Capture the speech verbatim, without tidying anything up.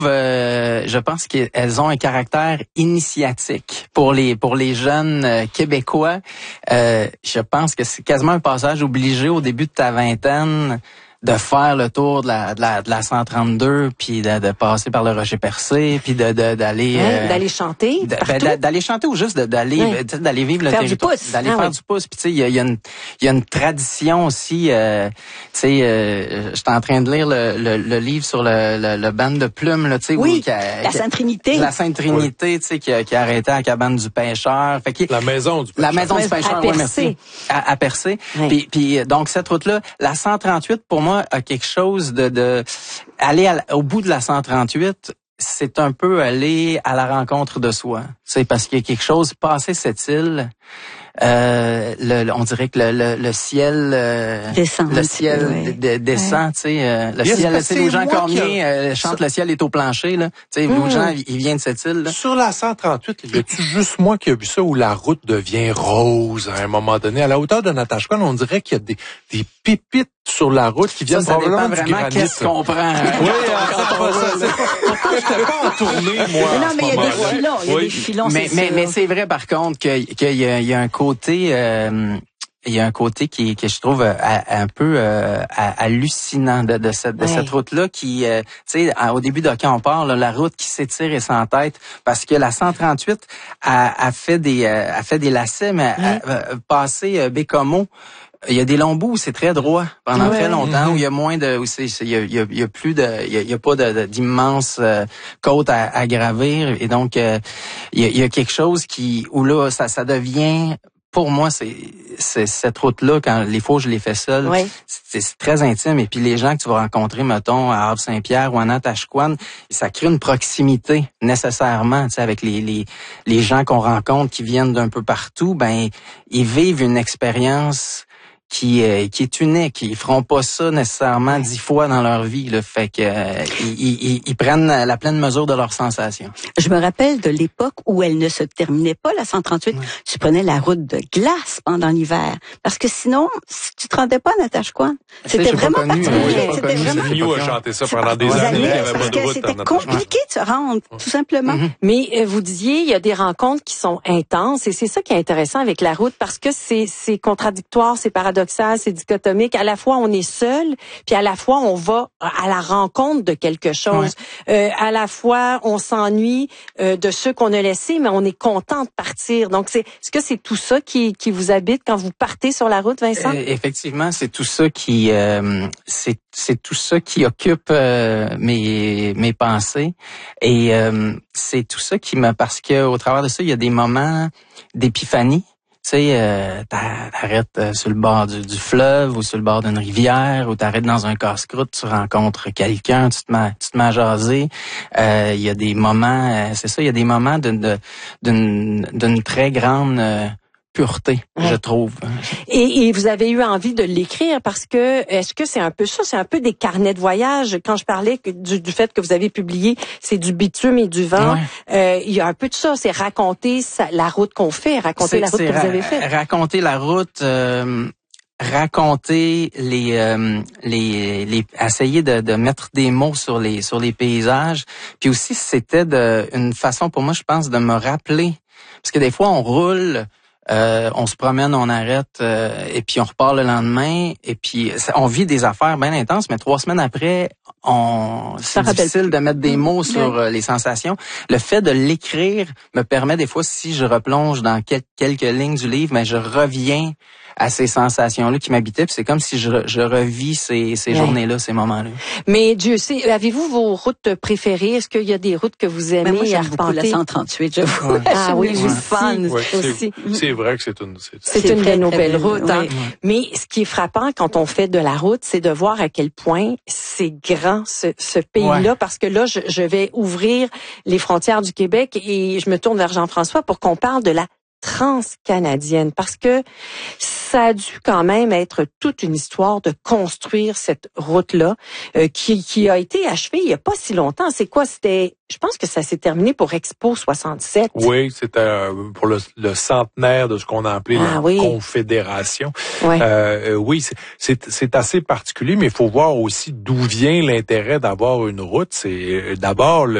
Euh, je pense qu'elles ont un caractère initiatique pour les pour les jeunes euh, Québécois. Euh, je pense que c'est quasiment un passage obligé au début de ta vingtaine de faire le tour de la de la, de la cent trente-deux, puis de, de passer par le Rocher Percé, puis de de d'aller ouais, euh, d'aller chanter de, partout. ben, d'aller chanter ou juste de, d'aller ouais. d'aller vivre le faire territoire, d'aller ah, faire oui. du pouce. Puis tu sais, il y a, y a une il y a une tradition aussi. Euh, tu sais, euh, j'étais en train de lire le, le, le livre sur le, le, le band de plumes là, tu sais, oui, où, qui a, la Sainte Trinité, la Sainte Trinité, oui. tu sais, qui a, qui a arrêté à la cabane du pêcheur. Fait que la maison du la pêcheur. maison du pêcheur, à oui, Percé. merci. À, à Percé. Oui. Puis puis donc cette route là, la cent trente-huit pour moi a quelque chose de de aller à, au bout de la cent trente-huit, c'est un peu aller à la rencontre de soi. C'est parce qu'il y a quelque chose passé cette île. Euh, le, le, on dirait que le, le, le ciel euh, descend, le ciel ouais. de, de, descend, ouais. tu sais, euh, le Yes, ciel, tu sais, Louis Jean Cormier a... euh, chante ça... le ciel est au plancher là, tu sais, mmh. Louis Jean il, il vient de cette île là. Sur la cent trente-huit, y a-tu juste moi qui a vu ça où la route devient rose à un moment donné à la hauteur de Natashquan, on dirait qu'il y a des des pépites sur la route qui viennent ça, ça probablement dépend du vraiment granit. qu'est-ce qu'on prend. Hein? Oui, quand on ça, c'est j'étais pas en tournée moi. Mais non, mais il y a des filons, il y a oui. des filons, mais c'est mais sûr. mais c'est vrai par contre qu'il y, y, a, y a un côté euh, il y a un côté qui que je trouve euh, un peu euh, hallucinant de, de cette de ouais. cette route là qui euh, tu sais au début de quand on part là, la route qui s'étire et sans tête parce que la cent trente-huit a, a fait des euh, a fait des lacets mais ouais. a, a, a passé euh, Bécomo. Il y a des longs bouts où c'est très droit pendant ouais. très longtemps, mm-hmm. où il y a moins de, où c'est, il y a, il y a, il y a plus de, il y a, il y a pas de, de, d'immenses euh, côtes à, à gravir, et donc euh, il, y a, il y a quelque chose qui, où là ça, ça devient, pour moi c'est, c'est cette route-là quand les fois où je l'ai fait seul, ouais. c'est, c'est très intime, et puis les gens que tu vas rencontrer, mettons à Havre-Saint-Pierre ou à Natashquan, ça crée une proximité nécessairement, tu sais, avec les les les gens qu'on rencontre qui viennent d'un peu partout, ben ils vivent une expérience qui euh, qui est unique. Ils feront pas ça nécessairement dix fois dans leur vie, là. Fait que euh, ils, ils, ils prennent la pleine mesure de leurs sensations. Je me rappelle de l'époque où elle ne se terminait pas, la cent trente-huit. Ouais. Tu prenais la route de glace pendant l'hiver. Parce que sinon, si tu te rendais pas à Natashquan, c'était vraiment connu, particulier. oui, c'était vraiment... Mignon a chanté ça pendant des années. années. Il y avait parce pas de que route c'était compliqué de se rendre, tout simplement. Mm-hmm. Mais euh, vous disiez, il y a des rencontres qui sont intenses, et c'est ça qui est intéressant avec la route, parce que c'est, c'est contradictoire, c'est paradoxal, c'est dichotomique. À la fois, on est seul, puis à la fois, on va à la rencontre de quelque chose. Ouais. Euh, à la fois, on s'ennuie euh, de ceux qu'on a laissés, mais on est content de partir. Donc, c'est, est-ce que c'est tout ça qui, qui vous habite quand vous partez sur la route, Vincent? Euh, effectivement, c'est tout ça qui, euh, c'est, c'est tout ça qui occupe euh, mes mes pensées, et euh, c'est tout ça qui me, parce que au travers de ça, il y a des moments d'épiphanie. Tu sais, euh, t'arrêtes euh, sur le bord du, du fleuve ou sur le bord d'une rivière, ou t'arrêtes dans un casse-croûte, tu rencontres quelqu'un, tu te mets, tu te mets à jaser. Euh, il y a des moments, euh, c'est ça, il y a des moments d'une, d'une, d'une très grande euh, pureté, ouais. je trouve. Et, et vous avez eu envie de l'écrire parce que, est-ce que c'est un peu ça, c'est un peu des carnets de voyage? Quand je parlais que, du, du fait que vous avez publié, c'est du bitume et du vent, ouais. euh, il y a un peu de ça, c'est raconter sa, la route qu'on fait, raconter c'est, la route que ra- vous avez faite. Raconter la route, euh, raconter les, euh, les, les, essayer de, de mettre des mots sur les, sur les paysages, puis aussi c'était de, une façon pour moi, je pense, de me rappeler, parce que des fois on roule. Euh, on se promène, on arrête, euh, et puis on repart le lendemain, et puis on vit des affaires bien intenses, mais trois semaines après, on c'est difficile de mettre des mots sur euh, les sensations. Le fait de l'écrire me permet des fois, si je replonge dans quel, quelques lignes du livre, mais je reviens à ces sensations-là qui m'habitaient, puis c'est comme si je, je revis ces, ces ouais. journées-là, ces moments-là. Mais Dieu sait, avez-vous vos routes préférées? Est-ce qu'il y a des routes que vous aimez? Ben moi, j'aime beaucoup la cent trente-huit, je vous ouais. Ah oui, je suis fan ouais, aussi. C'est, c'est vrai que c'est une... C'est, c'est, c'est une de nos belles routes. Hein? Oui. Mais ce qui est frappant quand on fait de la route, c'est de voir à quel point c'est grand, ce, ce pays-là, ouais. parce que là, je, je vais ouvrir les frontières du Québec et je me tourne vers Jean-François pour qu'on parle de la transcanadienne, parce que ça a dû quand même être toute une histoire de construire cette route-là, euh, qui, qui a été achevée il y a pas si longtemps. C'est quoi? C'était, je pense que ça s'est terminé pour Expo soixante-sept. Oui, c'était euh, pour le, le centenaire de ce qu'on a appelé ah, la oui. Confédération. Ouais. Euh, oui, c'est, c'est, c'est assez particulier, mais il faut voir aussi d'où vient l'intérêt d'avoir une route. C'est d'abord le